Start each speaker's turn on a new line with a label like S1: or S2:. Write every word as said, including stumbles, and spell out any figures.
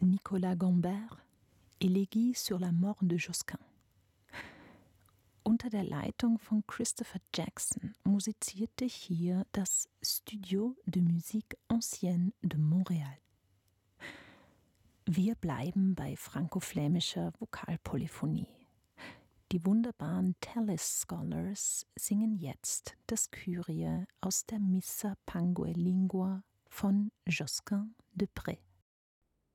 S1: Nicolas Gambert, Elegie sur la mort de Josquin. Unter der Leitung von Christopher Jackson musizierte hier das Studio de Musique Ancienne de Montréal. Wir bleiben bei franco-flämischer Vokalpolyphonie. Die wunderbaren Tallis Scholars singen jetzt das Kyrie aus der Missa Pangue Lingua von Josquin de Prez.